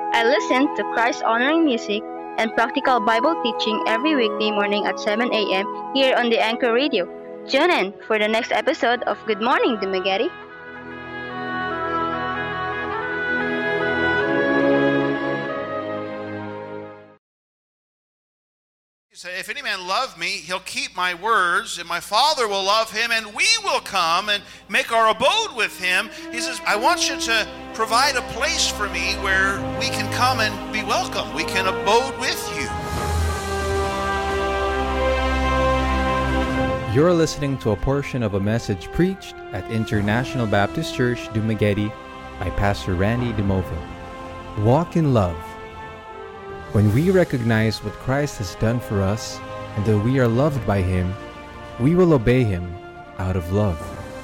I listen to Christ-honoring music and practical Bible teaching every weekday morning at 7 a.m. here on the Anchor Radio. Tune in for the next episode of Good Morning, Dumaguete. Say, if any man love me, he'll keep my words, and my Father will love him, and we will come and make our abode with him. He says, I want you to provide a place for me where we can come and be welcome. We can abode with you. You're listening to a portion of a message preached at International Baptist Church, Dumaguete, by Pastor Randy DeMovo. Walk in love. When we recognize what Christ has done for us and that we are loved by Him, we will obey Him out of love.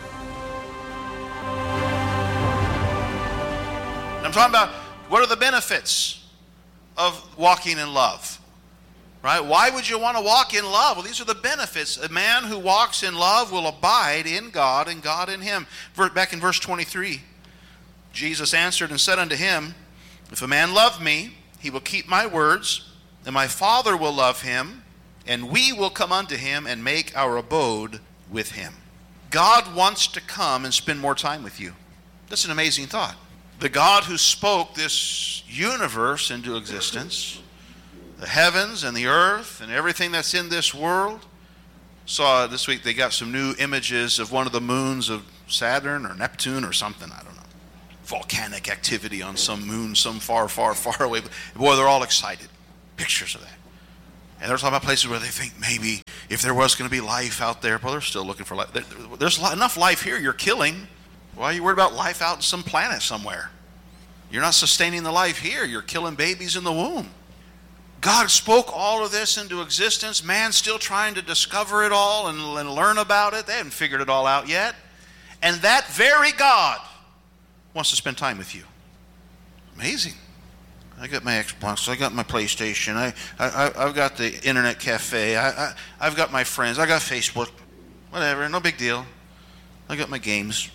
I'm talking about what are the benefits of walking in love, right? Why would you want to walk in love? Well, these are the benefits. A man who walks in love will abide in God and God in him. Back in verse 23, Jesus answered and said unto him, if a man love me, he will keep my words, and my Father will love him, and we will come unto him and make our abode with him. God wants to come and spend more time with you. That's an amazing thought. The God who spoke this universe into existence, the heavens and the earth and everything that's in this world. Saw this week they got some new images of one of the moons of Saturn or Neptune or something, I don't know. Volcanic activity on some moon, some far, far, far away. Boy, they're all excited. Pictures of that. And they're talking about places where they think maybe if there was going to be life out there, well, they're still looking for life. There's enough life here you're killing. Why are you worried about life out in some planet somewhere? You're not sustaining the life here. You're killing babies in the womb. God spoke all of this into existence. Man's still trying to discover it all and learn about it. They haven't figured it all out yet. And that very God wants to spend time with you. Amazing. I got my Xbox, I got my PlayStation, I've got the internet cafe, I've got my friends, I got Facebook, whatever, no big deal. I got my games.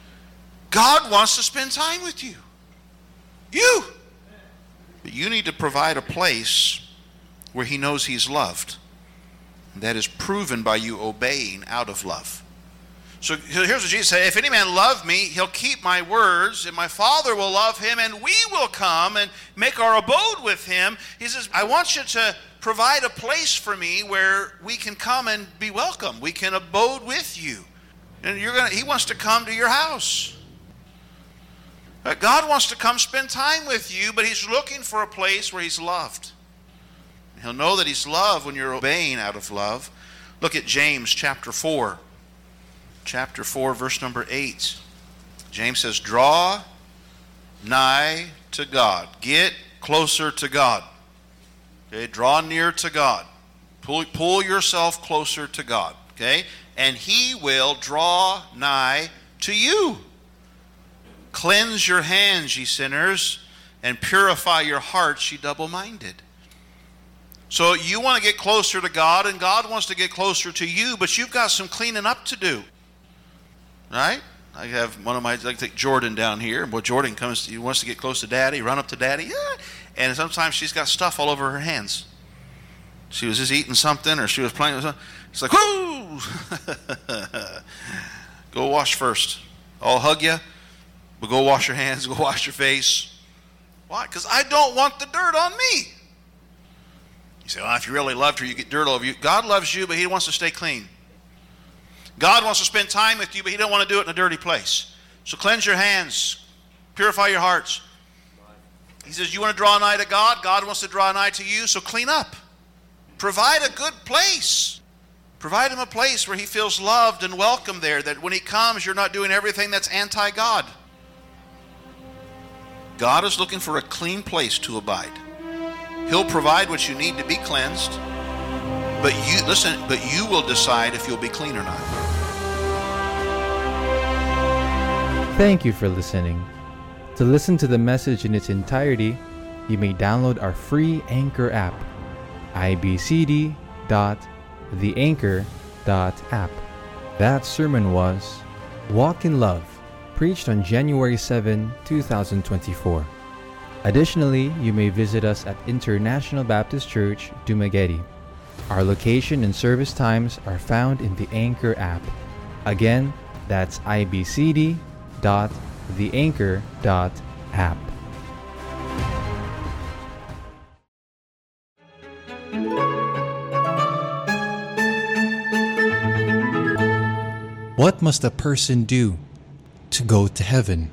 God wants to spend time with you. You. But you need to provide a place where He knows He's loved. And that is proven by you obeying out of love. So here's what Jesus said, if any man love me, he'll keep my words, and my Father will love him, and we will come and make our abode with him. He says, I want you to provide a place for me where we can come and be welcome. We can abode with you. And He wants to come to your house. God wants to come spend time with you, but He's looking for a place where He's loved. He'll know that He's loved when you're obeying out of love. Look at James chapter 4. Chapter 4, verse number 8. James says, draw nigh to God. Get closer to God. Okay, draw near to God. Pull yourself closer to God. Okay, and He will draw nigh to you. Cleanse your hands, ye sinners, and purify your hearts, ye double-minded. So you want to get closer to God, and God wants to get closer to you, but you've got some cleaning up to do. Right? I have one of my, like Jordan down here. Boy, Jordan comes, he wants to get close to Daddy, run up to Daddy, and sometimes she's got stuff all over her hands. She was just eating something, or she was playing with something. It's like, whoo! Go wash first. I'll hug you, but go wash your hands, go wash your face. Why? Because I don't want the dirt on me. You say, well, if you really loved her, you get dirt all over you. God loves you, but He wants to stay clean. God wants to spend time with you, but He don't want to do it in a dirty place. So cleanse your hands. Purify your hearts. He says, you want to draw nigh to God? God wants to draw nigh to you, so clean up. Provide a good place. Provide Him a place where He feels loved and welcome there, that when He comes, you're not doing everything that's anti-God. God is looking for a clean place to abide. He'll provide what you need to be cleansed, but you will decide if you'll be clean or not. Thank you for listening. To listen to the message in its entirety, you may download our free Anchor app, ibcd.theanchor.app. That sermon was Walk in Love, preached on January 7, 2024. Additionally, you may visit us at International Baptist Church, Dumaguete. Our location and service times are found in the Anchor app. Again, that's ibcd.theanchor.app. What must a person do to go to heaven?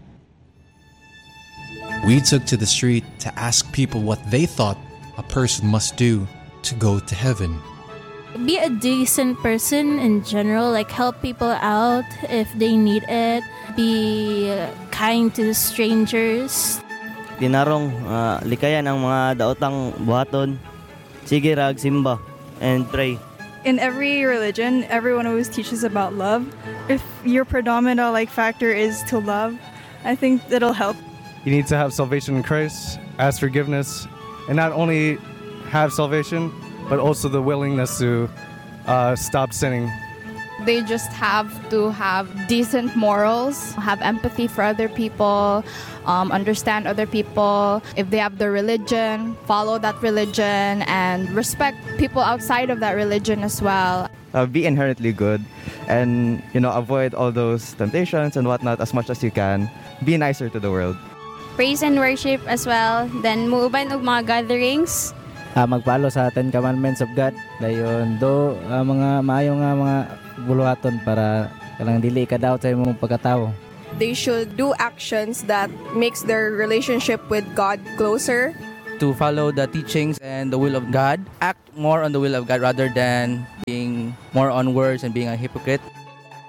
We took to the street to ask people what they thought a person must do to go to heaven. Be a decent person in general, like help people out if they need it. Be kind to strangers. Tinarong likayan ang mga daotang buhaton. Sige rag simba and pray. In every religion, everyone always teaches about love. If your predominant factor is to love, I think it'll help. You need to have salvation in Christ, ask forgiveness, and not only have salvation, but also the willingness to stop sinning. They just have to have decent morals, have empathy for other people, understand other people. If they have their religion, follow that religion, and respect people outside of that religion as well. Be inherently good and, avoid all those temptations and whatnot as much as you can. Be nicer to the world. Praise and worship as well. Then, muuban og mga gatherings. Magpalo sa 10 Commandments of God. Dayon, mga maayo nga mga buluhaton para kanang dili ka daw sa imong pagkatao. They should do actions that makes their relationship with God closer. To follow the teachings and the will of God. Act more on the will of God rather than being more on words and being a hypocrite.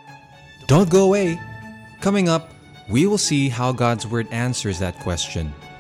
Don't go away. Coming up, we will see how God's Word answers that question.